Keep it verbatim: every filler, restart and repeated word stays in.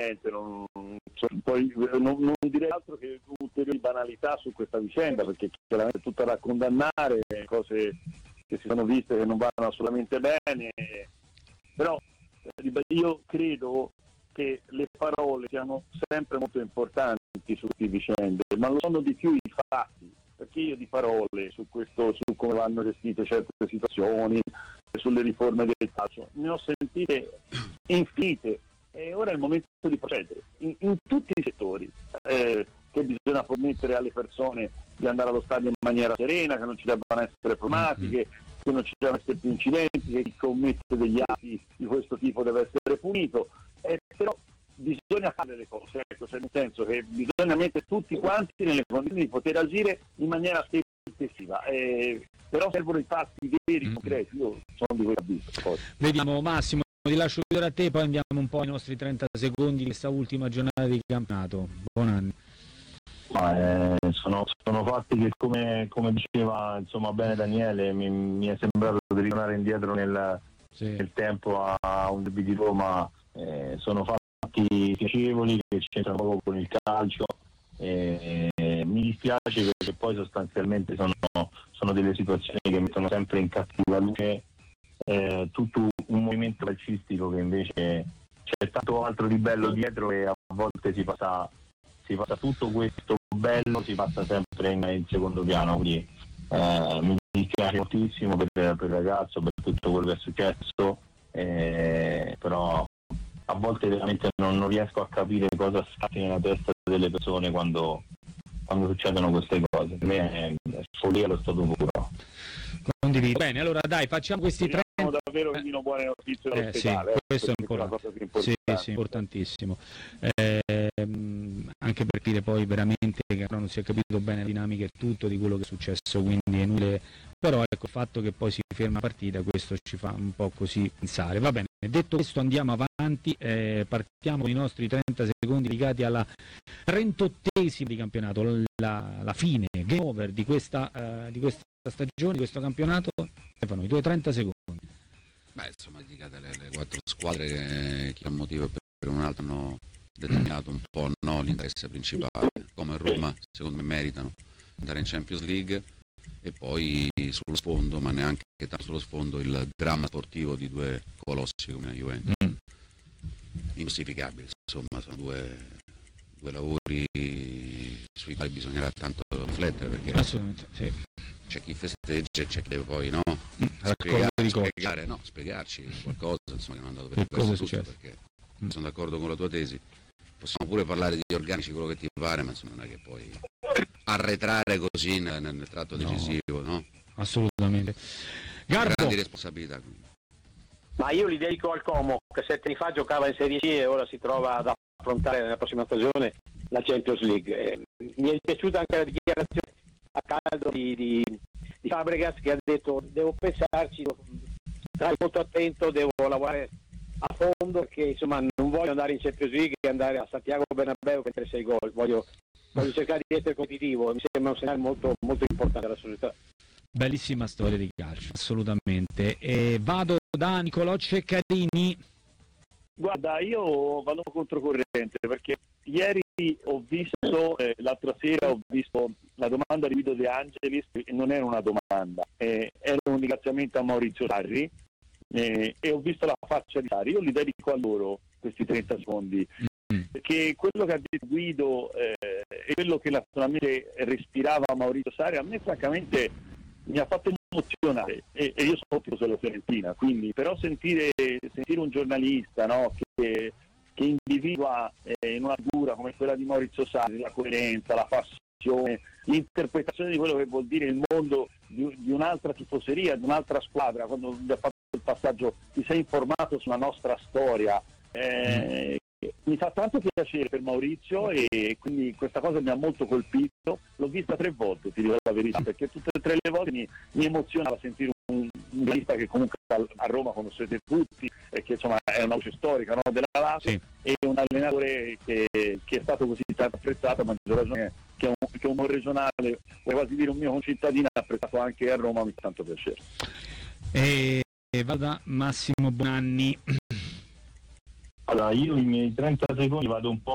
niente, non, poi non, non direi altro che ulteriori banalità su questa vicenda, perché chiaramente è tutta da condannare, cose che si sono viste che non vanno assolutamente bene, però io credo che le parole siano sempre molto importanti su queste vicende, ma lo sono di più i fatti, perché io di parole su questo, su come vanno gestite certe situazioni, sulle riforme del calcio, ne ho sentite infinite, e ora è il momento di procedere in, in tutti i settori, eh, che bisogna permettere alle persone di andare allo stadio in maniera serena, che non ci debbano essere problematiche, mm-hmm. che non ci debbano essere più incidenti, che chi commette degli atti di questo tipo deve essere punito, eh, però bisogna fare le cose, ecco, cioè nel senso che bisogna mettere tutti quanti nelle condizioni di poter agire in maniera tempestiva, eh, però servono i fatti veri, mm-hmm. concreti, io sono di questo avviso. Vediamo Massimo, ti lascio vedere a te, poi andiamo un po' ai nostri trenta secondi di questa ultima giornata di campionato. Buon anno. Ma, eh, sono, sono fatti che, come, come diceva insomma bene Daniele, mi, mi è sembrato di ritornare indietro nel, sì. nel tempo a, a un derby di Roma, eh, sono fatti piacevoli che c'entrano poco con il calcio, eh, eh, mi dispiace perché poi sostanzialmente sono, sono delle situazioni che mettono sempre in cattiva luce eh, tutto un movimento calcistico, che invece c'è tanto altro di bello dietro e a volte si passa si passa tutto questo bello, si passa sempre in, in secondo piano, quindi eh, mi dispiace moltissimo per, per il ragazzo, per tutto quello che è successo, eh, però a volte veramente non, non riesco a capire cosa scatti nella testa delle persone quando, quando succedono queste cose. Per me è, è follia allo stato puro. Condivido. Bene, allora dai, facciamo questi tre. Davvero che non buone notizie eh, sì, eh, questo è importante. Sì, sì, importantissimo, eh, anche per dire poi veramente che non si è capito bene la dinamica e tutto di quello che è successo, quindi è inutile, però ecco, il fatto che poi si ferma la partita, questo ci fa un po' così pensare. Va bene, detto questo andiamo avanti, eh, partiamo con i nostri trenta secondi dedicati alla trentottesima di campionato, la, la fine, game over di questa, uh, di questa stagione, di questo campionato. Stefano, i tuoi trenta secondi. Beh, insomma, dedicate alle, alle quattro squadre che chi ha un motivo per, per un altro hanno determinato un po' no, l'interesse principale, come Roma secondo me meritano andare in Champions League, e poi sullo sfondo, ma neanche tanto sullo sfondo, il dramma sportivo di due colossi come la Juventus, mm. ingiustificabile, insomma, sono due, due lavori sui quali bisognerà tanto riflettere, perché assolutamente sì. C'è chi festeggia e c'è chi deve poi no, mm, spiegare, spiegare, no, spiegarci qualcosa, insomma, che non è andato per che questo tutto, perché mm. sono d'accordo con la tua tesi. Possiamo pure parlare di organici, quello che ti pare, ma insomma non è che puoi arretrare così nel, nel tratto no. decisivo, no? Assolutamente. Garbo. Grandi responsabilità. Ma io li dedico al Como, che sette anni fa giocava in Serie C e ora si trova ad affrontare nella prossima stagione la Champions League. Eh, mi è piaciuta anche la dichiarazione a caldo di, di, di Fabregas, che ha detto: devo pensarci, devo stare molto attento, devo lavorare a fondo, perché insomma non voglio andare in Champions League e andare a Santiago Bernabéu per sei gol, voglio, voglio cercare di essere competitivo. Mi sembra un segnale molto, molto importante alla società. Bellissima storia di calcio, assolutamente. E vado da Nicolò Ceccarini. Guarda, io vado controcorrente, perché ieri ho visto, eh, l'altra sera ho visto la domanda di Guido De Angelis, e non era una domanda, eh, era un ringraziamento a Maurizio Sarri, eh, e ho visto la faccia di Sarri. Io li dedico a loro questi trenta secondi, mm. perché quello che ha detto Guido eh, e quello che naturalmente respirava Maurizio Sarri, a me francamente mi ha fatto emozionare, e, e io sono tifoso della Fiorentina, quindi però sentire, sentire un giornalista, no, che, che individua eh, in una figura come quella di Maurizio Sarri la coerenza, la passione, l'interpretazione di quello che vuol dire il mondo di, di un'altra tifoseria, di un'altra squadra, quando gli ha fatto il passaggio: ti sei informato sulla nostra storia, eh, mi fa tanto piacere per Maurizio, e quindi questa cosa mi ha molto colpito. L'ho vista tre volte, ti dico la verità, perché tutte e tre le volte mi, mi emozionava sentire un, un giornalista che comunque a Roma conoscete tutti, e che insomma è una voce storica, no, della Lazio, sì. E un allenatore che, che è stato così tanto apprezzato, ma maggior ragione che è un, che è un regionale, vuoi quasi dire un mio concittadino, apprezzato anche a Roma, mi fa tanto piacere. E vado da Massimo Bonanni. Allora, io i miei trenta secondi vado un po'